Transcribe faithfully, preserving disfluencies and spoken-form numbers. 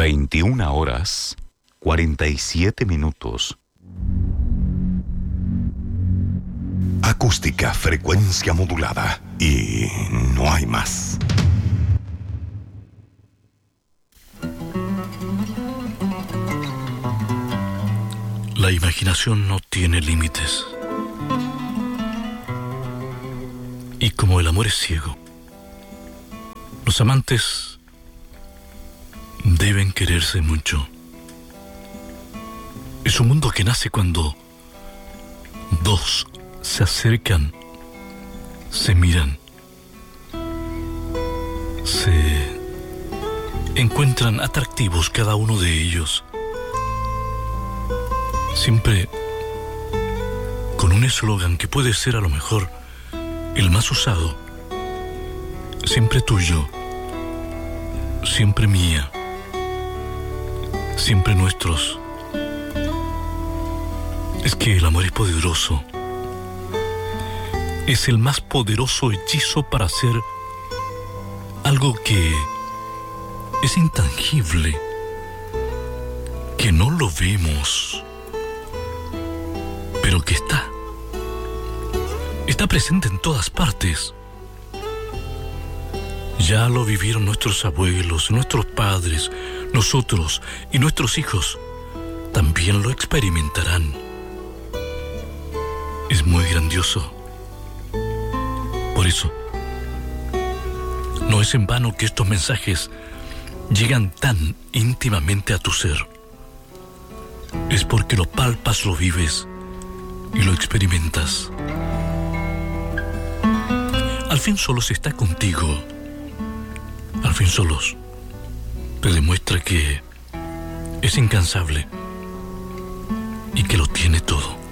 veintiuna horas, cuarenta y siete minutos. Acústica, frecuencia modulada. Y no hay más. La imaginación no tiene límites. Y como el amor es ciego, los amantes deben quererse mucho. Es un mundo que nace cuando dos se acercan, se miran, se encuentran atractivos cada uno de ellos, siempre con un eslogan que puede ser a lo mejor el más usado: siempre tuyo, siempre mía, siempre nuestros. Es que el amor es poderoso. Es el más poderoso hechizo para hacer algo que es intangible, que no lo vemos, pero que está. Está presente en todas partes. Ya lo vivieron nuestros abuelos, nuestros padres, nosotros y nuestros hijos. También lo experimentarán. Es muy grandioso. Por eso, no es en vano que estos mensajes llegan tan íntimamente a tu ser. Es porque lo palpas, lo vives y lo experimentas. Al fin Solos está contigo. Al fin Solos te demuestra que es incansable y que lo tiene todo.